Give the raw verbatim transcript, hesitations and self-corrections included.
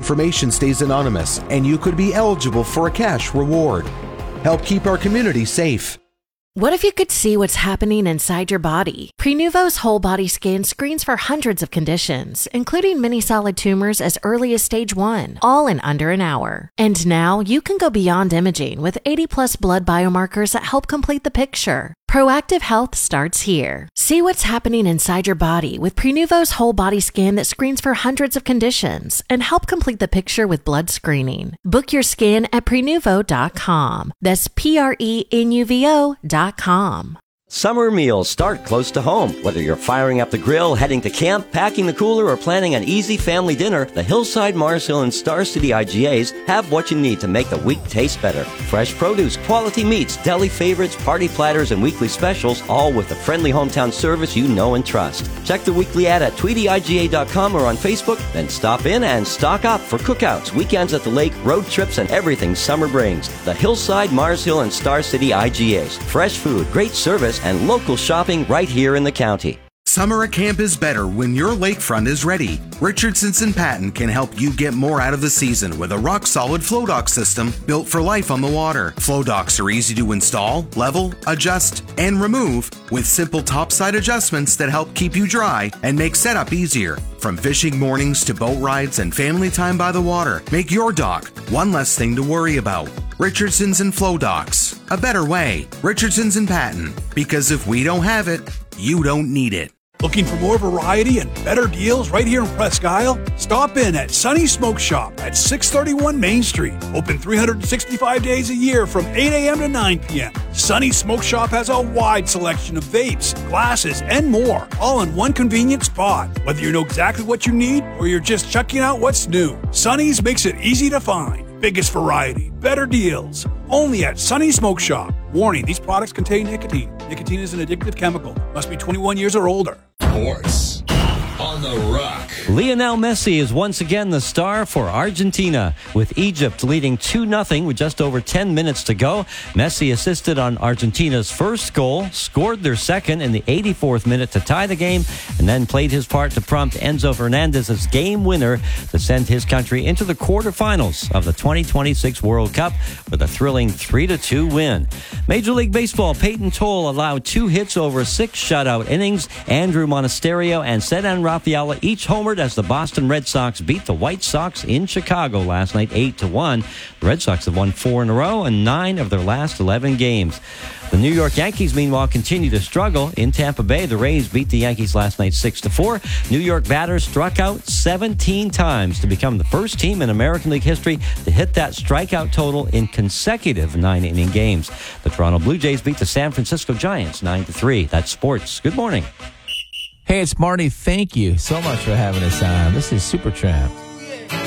information stays anonymous, and you could be eligible for a cash reward. Help keep our community safe. What if you could see what's happening inside your body? Prenuvo's whole body scan screens for hundreds of conditions, including many solid tumors as early as stage one, all in under an hour. And now you can go beyond imaging with eighty plus blood biomarkers that help complete the picture. Proactive health starts here. See what's happening inside your body with Prenuvo's whole body scan that screens for hundreds of conditions and help complete the picture with blood screening. Book your scan at prenuvo dot com. That's P R E N U V O dot com. Summer meals start close to home. Whether you're firing up the grill, heading to camp, packing the cooler, or planning an easy family dinner, the Hillside, Mars Hill, and Star City I G As have what you need to make the week taste better. Fresh produce, quality meats, deli favorites, party platters, and weekly specials, all with the friendly hometown service you know and trust. Check the weekly ad at tweety I G A dot com or on Facebook, then stop in and stock up for cookouts, weekends at the lake, road trips, and everything summer brings. The Hillside, Mars Hill, and Star City I G As. Fresh food, great service, and local shopping right here in the county. Summer at camp is better when your lakefront is ready. Richardson's and Patton can help you get more out of the season with a rock-solid flow dock system built for life on the water. Flow docks are easy to install, level, adjust, and remove with simple topside adjustments that help keep you dry and make setup easier. From fishing mornings to boat rides and family time by the water, make your dock one less thing to worry about. Richardson's and Flow Docks. A better way. Richardson's and Patton. Because if we don't have it, you don't need it. Looking for more variety and better deals right here in Presque Isle? Stop in at Sunny Smoke Shop at six thirty-one Main Street. Open three hundred sixty-five days a year from eight a.m. to nine p.m. Sunny Smoke Shop has a wide selection of vapes, glasses, and more, all in one convenient spot. Whether you know exactly what you need or you're just checking out what's new, Sunny's makes it easy to find. Biggest variety, better deals. Only at Sunny Smoke Shop. Warning, these products contain nicotine. Nicotine is an addictive chemical. Must be twenty-one years or older. Sports on the Rock. Lionel Messi is once again the star for Argentina, with Egypt leading two nothing with just over ten minutes to go. Messi assisted on Argentina's first goal, scored their second in the eighty-fourth minute to tie the game, and then played his part to prompt Enzo Fernandez's game winner to send his country into the quarterfinals of the twenty twenty-six World Cup with a thrilling three to two win. Major League Baseball, Peyton Toll allowed two hits over six shutout innings. Andrew Monasterio and Cedric Rafaela each homered as the Boston Red Sox beat the White Sox in Chicago last night eight to one. The Red Sox have won four in a row and nine of their last eleven games. The New York Yankees, meanwhile, continue to struggle. In Tampa Bay, the Rays beat the Yankees last night six to four. New York batters struck out seventeen times to become the first team in American League history to hit that strikeout total in consecutive nine-inning games. The Toronto Blue Jays beat the San Francisco Giants nine to three. That's sports. Good morning. Hey, it's Marty. Thank you so much for having us on. This is Supertramp.